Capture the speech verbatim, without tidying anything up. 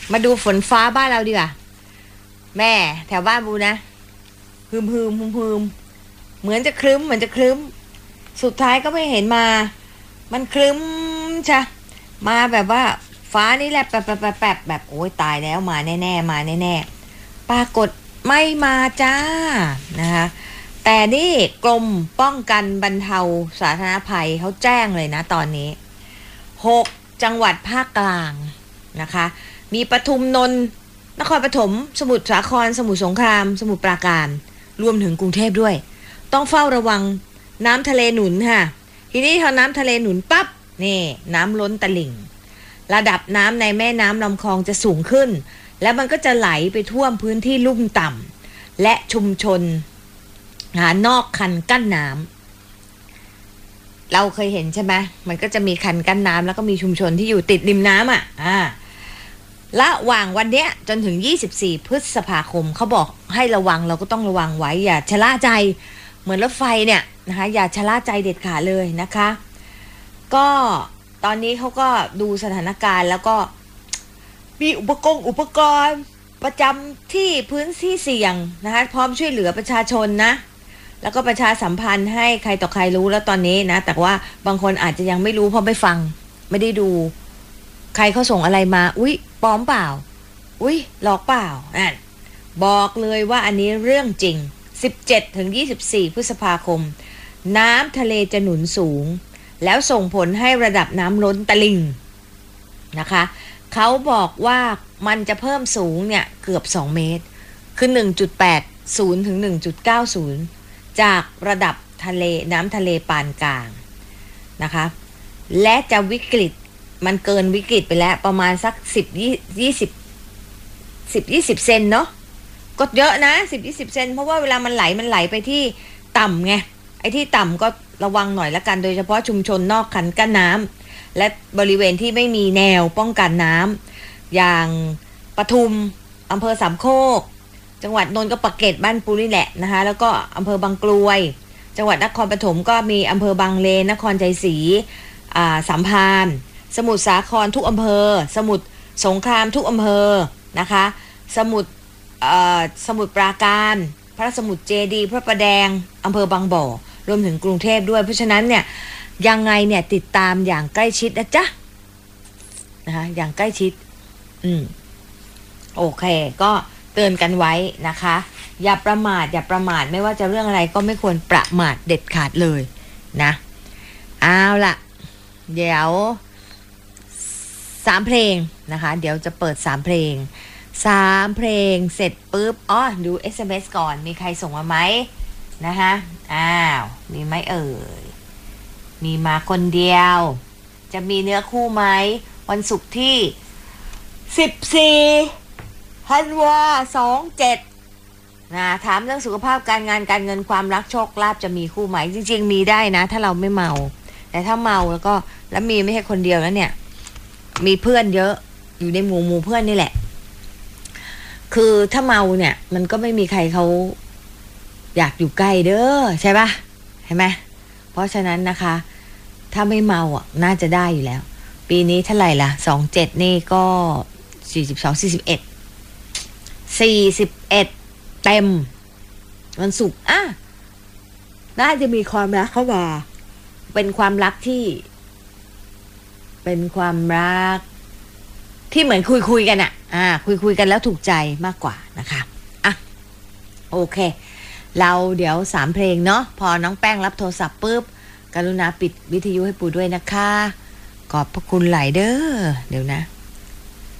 มาดูฝนฟ้าบ้านเราดีกว่าแม่แถวบ้านบูนะฮึมฮึมฮึมฮึมเหมือนจะครึ้มเหมือนจะครึ้มสุดท้ายก็ไม่เห็นมามันครึ้มใช่มาแบบว่าฟ้านี่แหละแปบแปบแปบแปบแบบโอ้ยตายแล้วมาแน่ๆมาแน่ๆปรากฏไม่มาจ้านะคะแต่นี่กรมป้องกันบรรเทาสาธารณภัยเขาแจ้งเลยนะตอนนี้หกจังหวัดภาคกลางนะคะมีปทุมนนท์นครปฐมสมุทรสาครสมุทรสงครามสมุทรปราการรวมถึงกรุงเทพด้วยต้องเฝ้าระวังน้ำทะเลหนุนค่ะทีนี้พอน้ำทะเลหนุนปั๊บนี่น้ำล้นตลิ่งระดับน้ำในแม่น้ำลำคลองจะสูงขึ้นและมันก็จะไหลไปท่วมพื้นที่ลุ่มต่ำและชุมชนนอกคันกั้นน้ำเราเคยเห็นใช่ไหมมันก็จะมีคันกั้นน้ำแล้วก็มีชุมชนที่อยู่ติดริมน้ำอ่ะอ่าระหว่างวันเนี้ยจนถึงยี่สิบสี่พฤษภาคมเขาบอกให้ระวังเราก็ต้องระวังไว้อย่าชะล่าใจเหมือนรถไฟเนี่ยนะคะอย่าชะล่าใจเด็ดขาดเลยนะคะก็ตอนนี้เขาก็ดูสถานการณ์แล้วก็มีอุปกรณ์อุปกรณ์ประจำที่พื้นที่เสี่ยงนะคะพร้อมช่วยเหลือประชาชนนะแล้วก็ประชาสัมพันธ์ให้ใครต่อใครรู้แล้วตอนนี้นะแต่ว่าบางคนอาจจะยังไม่รู้เพราะไม่ฟังไม่ได้ดูใครเขาส่งอะไรมาอุ๊ยปลอมเปล่าอุ๊ยหลอกเปล่านั่นบอกเลยว่าอันนี้เรื่องจริงสิบเจ็ดถึงยี่สิบสี่พฤษภาคมน้ำทะเลจะหนุนสูงแล้วส่งผลให้ระดับน้ำล้นตลิ่งนะคะเขาบอกว่ามันจะเพิ่มสูงเนี่ยเกือบสองเมตรคือ หนึ่งจุดแปดศูนย์ ถึง หนึ่งจุดเก้าศูนย์ จากระดับทะเลน้ำทะเลปานกลางนะคะและจะวิกฤตมันเกินวิกฤตไปแล้วประมาณสักสิบ ยี่สิบ สิบ ยี่สิบเซนเนาะก็เยอะนะสิบ ยี่สิบเซนเพราะว่าเวลามันไหลมันไหลไปที่ต่ำไงไอ้ที่ต่ำก็ระวังหน่อยละกันโดยเฉพาะชุมชนนอกคันกั้นน้ำและบริเวณที่ไม่มีแนวป้องกันน้ำอย่างปทุมอำเภอสามโคกจังหวัดนนท์ก็ปากเกร็ดบ้านปูนี่แหละนะคะแล้วก็อำเภอบางกลวยจังหวัดนครปฐมก็มีอำเภอบางเลนนครชัยศรีอ่าสามพรานสมุทรสาครทุกอำเภอสมุทรสงครามทุกอำเภอนะคะสมุทรสมุทรปราการพระสมุทรเจดีย์พระประแดงอำเภอบางบ่อรวมถึงกรุงเทพด้วยเพราะฉะนั้นเนี่ยยังไงเนี่ยติดตามอย่างใกล้ชิดนะจ๊ะนะคะอย่างใกล้ชิดอืมโอเคก็เตือนกันไว้นะคะอย่าประมาทอย่าประมาทไม่ว่าจะเรื่องอะไรก็ไม่ควรประมาทเด็ดขาดเลยนะเอาล่ะเดี๋ยวสามเพลงนะคะเดี๋ยวจะเปิดสามเพลงสามเพลงเสร็จปุ๊บอ๋อดู เอส เอ็ม เอส ก่อนมีใครส่งมาไหมนะคะอ้าวมีไหมเอ่ยมีมาคนเดียวจะมีเนื้อคู่ไหมวันศุกร์ที่สิบสี่ธันวาสองเจ็ดนะถามเรื่องสุขภาพการงานการเงินความรักโชคลาภจะมีคู่ไหมจริงๆมีได้นะถ้าเราไม่เมาแต่ถ้าเมาแล้วก็แล้วมีไม่ใช่คนเดียวแล้วเนี่ยมีเพื่อนเยอะอยู่ในหมู่หมู่เพื่อนนี่แหละคือถ้าเมาเนี่ยมันก็ไม่มีใครเขาอยากอยู่ใกล้เด้อใช่ปะเห็นไหมเพราะฉะนั้นนะคะถ้าไม่เมาอ่ะน่าจะได้อยู่แล้วปีนี้เท่าไหร่ล่ะสองเจ็ดนี่ก็สี่สิบสองสี่สิบเอ็ดสี่สิบเอ็ดเต็มวันศุกร์อ่ะน่าจะมีความรักเข้ามาเป็นความรักที่เป็นความรักที่เหมือนคุยคุยกันอ่ะอ่าคุยคุยกันแล้วถูกใจมากกว่านะคะอ่ะโอเคเราเดี๋ยวสามเพลงเนาะพอน้องแป้งรับโทรศัพท์ปุ๊บกรุณาปิดวิทยุให้ปูด้วยนะคะขอบพระคุณหลายเด้อเดี๋ยวนะ